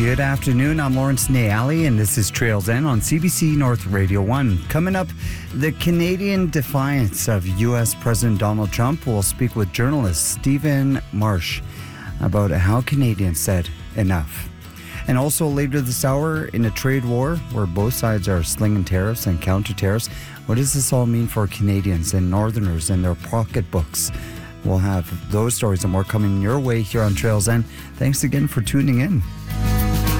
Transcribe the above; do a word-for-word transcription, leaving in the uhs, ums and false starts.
Good afternoon. I'm Lawrence Nayali, and this is Trails End on C B C North Radio one. Coming up, the Canadian defiance of U S President Donald Trump. We'll speak with journalist Stephen Marsh about how Canadians said enough. And also later this hour, in a trade war where both sides are slinging tariffs and counter-tariffs, what does this all mean for Canadians and Northerners and their pocketbooks? We'll have those stories and more coming your way here on Trails End. Thanks again for tuning in.